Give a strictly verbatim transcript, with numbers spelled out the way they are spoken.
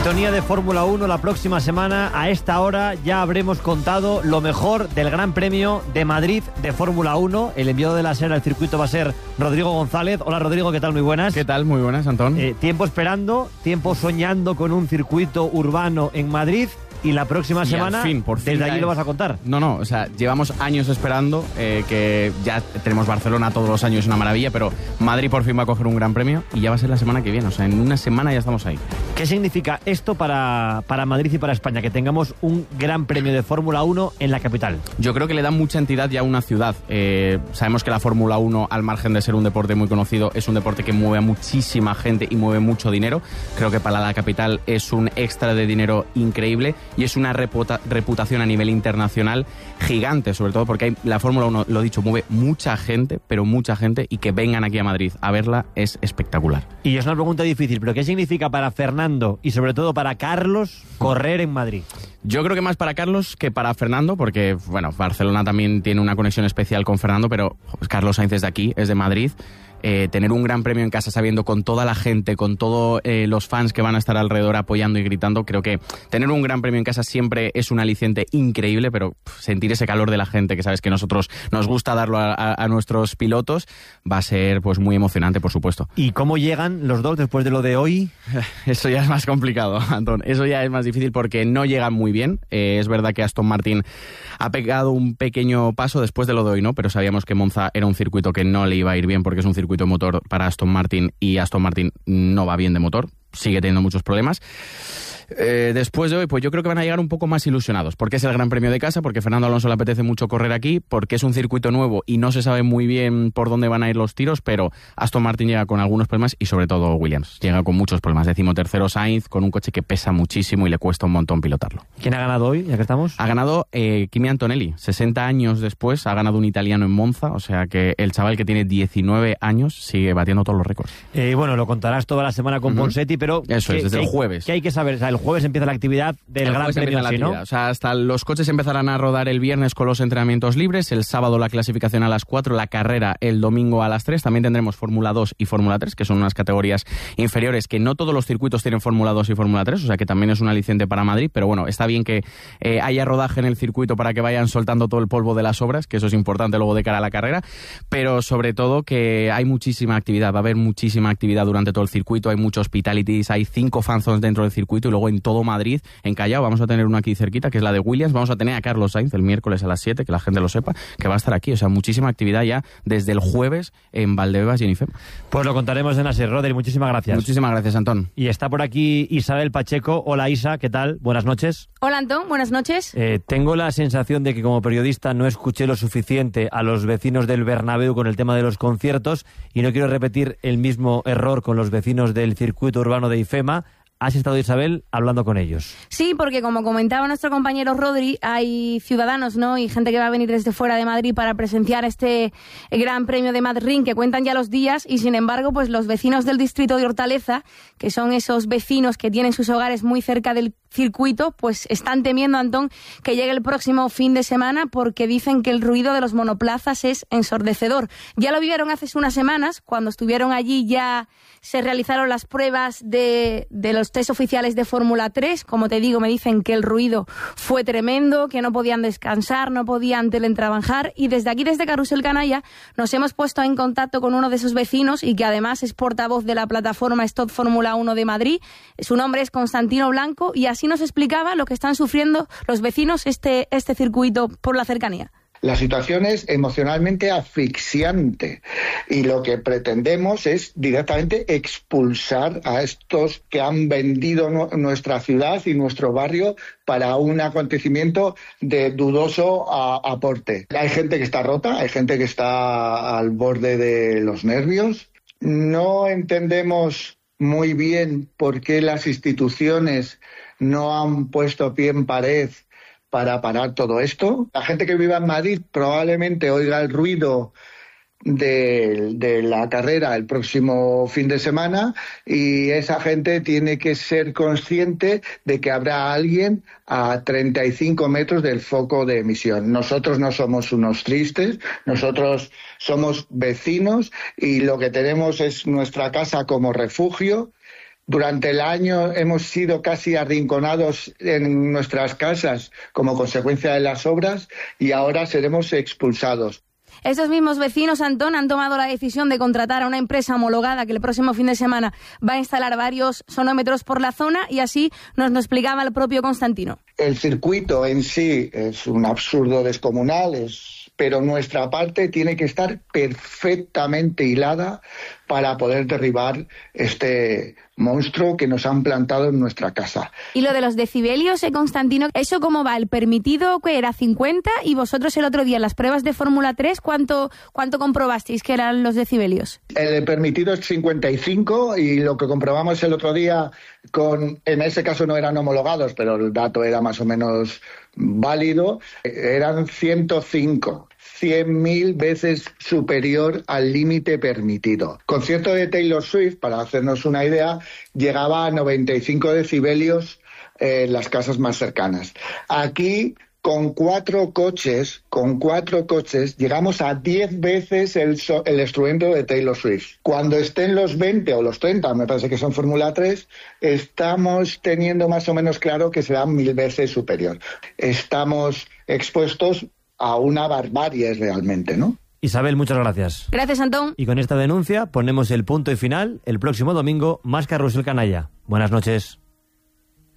Sintonía de Fórmula uno la próxima semana. A esta hora ya habremos contado lo mejor del Gran Premio de Madrid de Fórmula uno. El enviado de la SER al circuito va a ser Rodrigo González. Hola Rodrigo, ¿qué tal? Muy buenas. ¿Qué tal? Muy buenas, Antón. Eh, tiempo esperando, tiempo soñando con un circuito urbano en Madrid. Y la próxima y semana, fin, por fin desde allí cae. lo vas a contar. No, no, o sea, llevamos años esperando, eh, que ya tenemos Barcelona todos los años, una maravilla, pero Madrid por fin va a coger un gran premio y ya va a ser la semana que viene, o sea, en una semana ya estamos ahí. ¿Qué significa esto para, para Madrid y para España, que tengamos un gran premio de Fórmula uno en la capital? Yo creo que le da mucha entidad ya a una ciudad. Eh, sabemos que la Fórmula uno, al margen de ser un deporte muy conocido, es un deporte que mueve a muchísima gente y mueve mucho dinero. Creo que para la capital es un extra de dinero increíble y es una reputación reputación a nivel internacional gigante, sobre todo porque hay, la Fórmula uno, lo dicho, mueve mucha gente, pero mucha gente, y que vengan aquí a Madrid a verla es espectacular. Y es una pregunta difícil, pero ¿qué significa para Fernando y sobre todo para Carlos correr en Madrid? Yo creo que más para Carlos que para Fernando, porque, bueno, Barcelona también tiene una conexión especial con Fernando, pero Carlos Sainz es de aquí, es de Madrid. Eh, tener un gran premio en casa sabiendo con toda la gente, con todos eh, los fans que van a estar alrededor apoyando y gritando, creo que tener un gran premio en casa siempre es un aliciente increíble, pero pff, sentir ese calor de la gente, que sabes que nosotros nos gusta darlo a, a, a nuestros pilotos, va a ser pues muy emocionante, por supuesto. ¿Y cómo llegan los dos después de lo de hoy? Eso ya es más complicado, Antón, eso ya es más difícil porque no llegan muy bien. Eh, es verdad que Aston Martin ha pegado un pequeño paso después de lo de hoy, ¿no? Pero sabíamos que Monza era un circuito que no le iba a ir bien porque es un circuito de motor para Aston Martin y Aston Martin no va bien de motor, sigue teniendo muchos problemas. Eh, después de hoy, pues yo creo que van a llegar un poco más ilusionados, porque es el Gran Premio de casa, porque a Fernando Alonso le apetece mucho correr aquí, porque es un circuito nuevo y no se sabe muy bien por dónde van a ir los tiros, pero Aston Martin llega con algunos problemas y sobre todo Williams llega con muchos problemas. Decimotercero Sainz, con un coche que pesa muchísimo y le cuesta un montón pilotarlo. ¿Quién ha ganado hoy, ya que estamos? Ha ganado eh, Kimi Antonelli, sesenta años después, ha ganado un italiano en Monza, o sea que el chaval que tiene diecinueve años sigue batiendo todos los récords. Eh, bueno, lo contarás toda la semana con uh-huh. Ponsetti, pero... Eso es, desde el jueves. ¿Qué hay que saber? O sea, el jueves empieza la actividad del el Gran Premio, la ¿sí, no? O sea, hasta los coches empezarán a rodar el viernes con los entrenamientos libres, el sábado la clasificación a las cuatro, la carrera el domingo a las tres, también tendremos Fórmula dos y Fórmula tres, que son unas categorías inferiores, que no todos los circuitos tienen Fórmula dos y Fórmula tres, o sea que también es un aliciente para Madrid, pero bueno, está bien que eh, haya rodaje en el circuito para que vayan soltando todo el polvo de las obras, que eso es importante luego de cara a la carrera, pero sobre todo que hay muchísima actividad, va a haber muchísima actividad durante todo el circuito, hay muchos hospitalities, hay cinco fanzones dentro del circuito y luego en todo Madrid, en Callao, vamos a tener una aquí cerquita, que es la de Williams, vamos a tener a Carlos Sainz el miércoles a las siete, que la gente lo sepa, que va a estar aquí, o sea, muchísima actividad ya desde el jueves en Valdebebas y en IFEMA. Pues lo contaremos en la SER. Rodri, muchísimas gracias. Muchísimas gracias, Antón. Y está por aquí Isabel Pacheco. Hola Isa, ¿qué tal? Buenas noches. Hola Antón, buenas noches. Eh, tengo la sensación de que como periodista no escuché lo suficiente a los vecinos del Bernabéu con el tema de los conciertos y no quiero repetir el mismo error con los vecinos del circuito urbano de IFEMA. ¿Has estado, Isabel, hablando con ellos? Sí, porque como comentaba nuestro compañero Rodri, hay ciudadanos, ¿no?, y gente que va a venir desde fuera de Madrid para presenciar este Gran Premio de Madrid, que cuentan ya los días, y sin embargo, pues los vecinos del distrito de Hortaleza, que son esos vecinos que tienen sus hogares muy cerca del circuito, pues están temiendo, Antón, que llegue el próximo fin de semana porque dicen que el ruido de los monoplazas es ensordecedor. Ya lo vivieron hace unas semanas, cuando estuvieron allí ya se realizaron las pruebas de, de los test oficiales de Fórmula tres. Como te digo, me dicen que el ruido fue tremendo, que no podían descansar, no podían teletrabajar, y desde aquí, desde Carrusel Canalla, nos hemos puesto en contacto con uno de esos vecinos y que además es portavoz de la plataforma Stop Fórmula uno de Madrid. Su nombre es Constantino Blanco y así nos explicaba lo que están sufriendo los vecinos este, este circuito por la cercanía. La situación es emocionalmente asfixiante y lo que pretendemos es directamente expulsar a estos que han vendido no, nuestra ciudad y nuestro barrio para un acontecimiento de dudoso a, aporte. Hay gente que está rota, hay gente que está al borde de los nervios. No entendemos muy bien por qué las instituciones no han puesto pie en pared para parar todo esto. La gente que viva en Madrid probablemente oiga el ruido de, de la carrera el próximo fin de semana y esa gente tiene que ser consciente de que habrá alguien a treinta y cinco metros del foco de emisión. Nosotros no somos unos tristes, nosotros somos vecinos y lo que tenemos es nuestra casa como refugio. Durante el año hemos sido casi arrinconados en nuestras casas como consecuencia de las obras y ahora seremos expulsados. Esos mismos vecinos, Antón, han tomado la decisión de contratar a una empresa homologada que el próximo fin de semana va a instalar varios sonómetros por la zona y así nos lo explicaba el propio Constantino. El circuito en sí es un absurdo descomunal, es, pero nuestra parte tiene que estar perfectamente hilada para poder derribar este monstruo que nos han plantado en nuestra casa. Y lo de los decibelios, eh, Constantino, ¿eso cómo va? El permitido que era cincuenta y vosotros el otro día en las pruebas de Fórmula tres, ¿cuánto, cuánto comprobasteis que eran los decibelios? El permitido es cincuenta y cinco y lo que comprobamos el otro día, con, en ese caso no eran homologados, pero el dato era más o menos válido, eran ciento cinco. cien mil veces superior al límite permitido. El concierto de Taylor Swift, para hacernos una idea, llegaba a noventa y cinco decibelios en las casas más cercanas. Aquí, con cuatro coches, con cuatro coches, llegamos a diez veces el, so, el estruendo de Taylor Swift. Cuando estén los veinte o los treinta, me parece que son Fórmula tres, estamos teniendo más o menos claro que será mil veces superior. Estamos expuestos a una barbarie realmente, ¿no? Isabel, muchas gracias. Gracias, Antón. Y con esta denuncia ponemos el punto y final. El próximo domingo, más Carrusel Canalla. Buenas noches.